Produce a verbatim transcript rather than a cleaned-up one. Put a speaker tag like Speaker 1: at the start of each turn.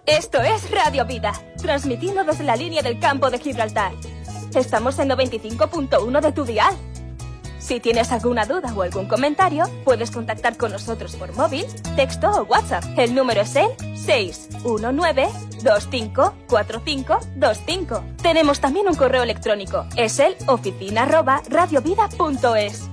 Speaker 1: Esto es Radio Vida, transmitiendo desde la línea del campo de Gibraltar. Estamos en noventa y cinco punto uno de tu dial. Si tienes alguna duda o algún comentario, puedes contactar con nosotros por móvil, texto o WhatsApp. El número es el seis uno nueve, dos cinco cuatro cinco dos cinco. Tenemos también un correo electrónico. Es el oficina arroba radiovida punto es.